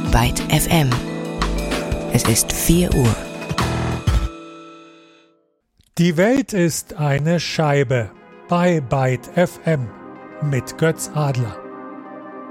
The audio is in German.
Byte FM. Es ist 4 Uhr. Die Welt ist eine Scheibe bei Byte FM mit Götz Adler.